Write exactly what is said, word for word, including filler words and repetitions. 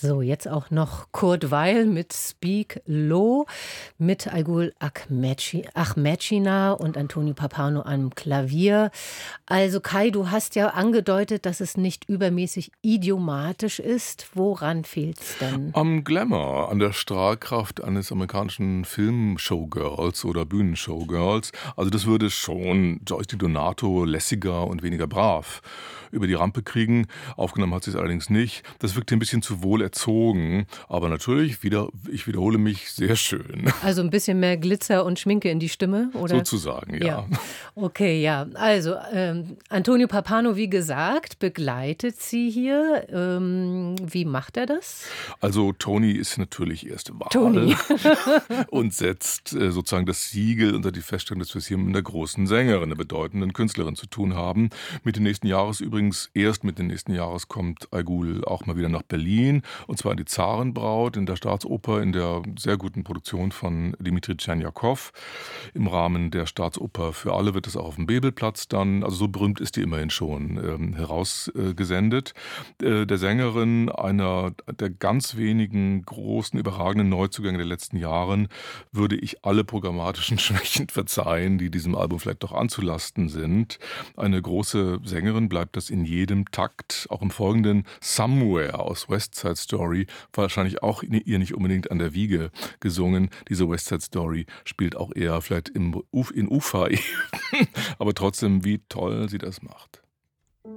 So, jetzt auch noch Kurt Weill mit Speak Low, mit Aygul Ahmedci Ahmedcina und Antonio Pappano am Klavier. Also Kai, du hast ja angedeutet, dass es nicht übermäßig idiomatisch ist. Woran fehlt's denn? Am Glamour, an der Strahlkraft eines amerikanischen Film-Showgirls oder Bühnenshowgirls. Also das würde schon Joyce Di Donato lässiger und weniger brav über die Rampe kriegen. Aufgenommen hat sie es allerdings nicht. Das wirkte ein bisschen zu wohl erzogen. Aber natürlich, wieder, ich wiederhole mich, sehr schön. Also ein bisschen mehr Glitzer und Schminke in die Stimme, oder? Sozusagen, ja. Ja. Okay, ja. Also ähm, Antonio Pappano, wie gesagt, begleitet sie hier. Ähm, wie macht er das? Also Tony ist natürlich erste Wahl Toni. und setzt äh, sozusagen das Siegel unter die Feststellung, dass wir es hier mit einer großen Sängerin, einer bedeutenden Künstlerin zu tun haben. Mitte nächsten Jahres übrigens, erst Mitte nächsten Jahres kommt Aygul auch mal wieder nach Berlin, und zwar in die Zarenbraut in der Staatsoper in der sehr guten Produktion von Dmitri Tscherniakow. Im Rahmen der Staatsoper für alle wird es auch auf dem Bebelplatz dann, also so berühmt ist die immerhin schon, ähm, herausgesendet. Äh, der Sängerin, einer der ganz wenigen großen, überragenden Neuzugänge der letzten Jahren, würde ich alle programmatischen Schwächen verzeihen, die diesem Album vielleicht doch anzulasten sind. Eine große Sängerin bleibt das in jedem Takt. Auch im folgenden Somewhere aus West Side Story wahrscheinlich auch ihr nicht unbedingt an der Wiege gesungen. Diese West Side Story spielt auch eher vielleicht im Uf, in Ufa, aber trotzdem, wie toll sie das macht.